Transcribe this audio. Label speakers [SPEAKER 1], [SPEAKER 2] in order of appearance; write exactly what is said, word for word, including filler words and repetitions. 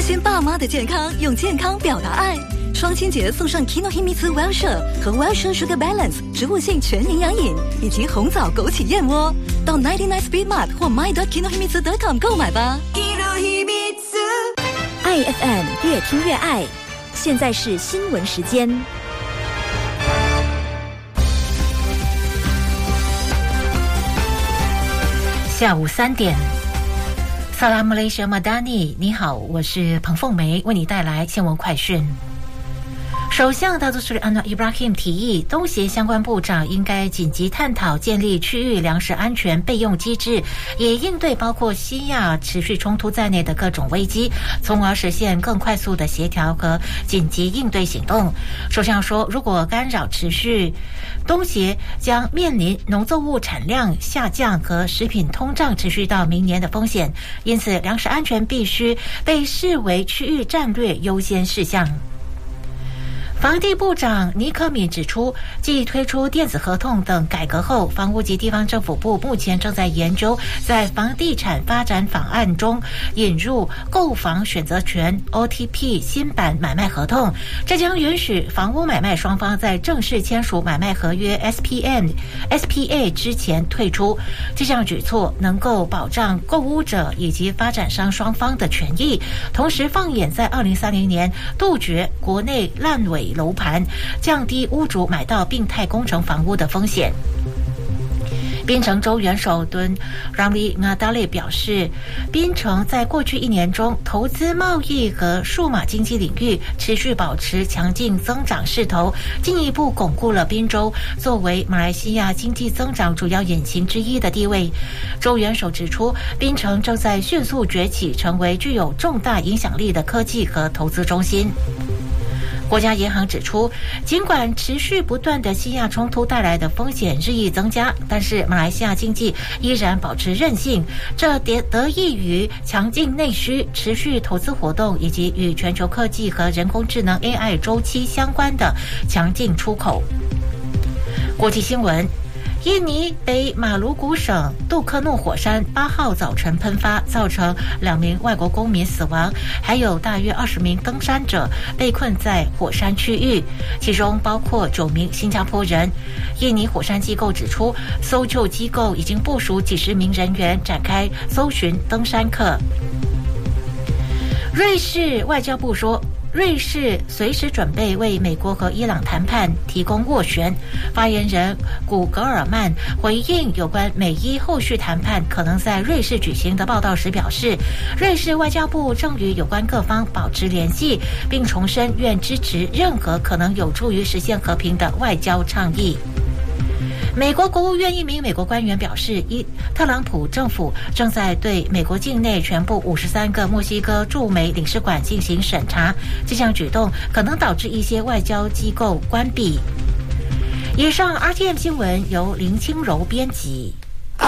[SPEAKER 1] 心爸妈的健康，用健康表达爱。双亲节送上 Kinohimitsu Wellshire 和 Wellshire Sugar Balance 植物性全营养饮，以及红枣枸杞燕窝。到 九十九 Speed Mart 或 my dot kinohimitsu dot com 购买吧。
[SPEAKER 2] 爱 F M 越听越爱，现在是新闻时间。
[SPEAKER 3] 下午三点。萨拉姆雷什马达尼，你好，我是彭凤梅，为你带来新闻快讯。首相达祖斯里安纳伊布拉希姆提议，东协相关部长应该紧急探讨建立区域粮食安全备用机制，也应对包括西亚持续冲突在内的各种危机，从而实现更快速的协调和紧急应对行动。首相说，如果干扰持续，东协将面临农作物产量下降和食品通胀持续到明年的风险，因此粮食安全必须被视为区域战略优先事项。房地部长尼克敏指出，继推出电子合同等改革后，房屋及地方政府部目前正在研究在房地产发展法案中引入购房选择权 O T P 新版买卖合同，这将允许房屋买卖双方在正式签署买卖合约 S P M、S P A 之前退出。这项举措能够保障购屋者以及发展商双方的权益，同时放眼在二零三零年杜绝国内烂尾楼盘，降低屋主买到病态工程房屋的风险。槟城州元首敦让利纳达列表示，槟城在过去一年中投资贸易和数码经济领域持续保持强劲增长势头，进一步巩固了槟州作为马来西亚经济增长主要引擎之一的地位。州元首指出，槟城正在迅速崛起，成为具有重大影响力的科技和投资中心。国家银行指出，尽管持续不断的西亚冲突带来的风险日益增加，但是马来西亚经济依然保持韧性，这得益于强劲内需、持续投资活动以及与全球科技和人工智能 A I 周期相关的强劲出口。国际新闻，印尼北马鲁古省杜克诺火山八号早晨喷发，造成两名外国公民死亡，还有大约二十名登山者被困在火山区域，其中包括九名新加坡人。印尼火山机构指出，搜救机构已经部署几十名人员展开搜寻登山客。瑞士外交部说，瑞士随时准备为美国和伊朗谈判提供斡旋。发言人古格尔曼回应有关美伊后续谈判可能在瑞士举行的报道时表示，瑞士外交部正与有关各方保持联系，并重申愿支持任何可能有助于实现和平的外交倡议。美国国务院一名美国官员表示，一特朗普政府正在对美国境内全部五十三个墨西哥驻美领事馆进行审查，这项举动可能导致一些外交机构关闭。以上 R T M 新闻由林清柔编辑。